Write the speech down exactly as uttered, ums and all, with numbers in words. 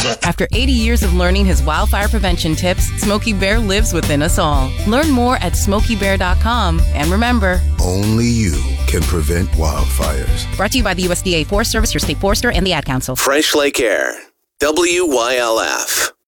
After eighty years of learning his wildfire prevention tips, Smokey Bear lives within us all. Learn more at smokey bear dot com. And remember, only you can prevent wildfires. Brought to you by the U S D A Forest Service, your state forester, and the Ad Council. Fresh Lake Air. W Y L F.